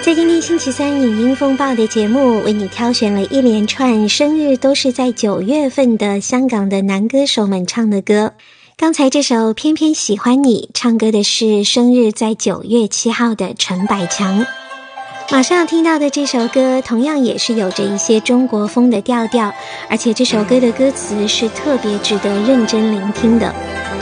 在今天星期三影音风暴的节目，为你挑选了一连串生日都是在9月份的香港的男歌手们唱的歌。刚才这首偏偏喜欢你唱歌的是生日在9月7号的陈百强。马上要听到的这首歌同样也是有着一些中国风的调调，而且这首歌的歌词是特别值得认真聆听的。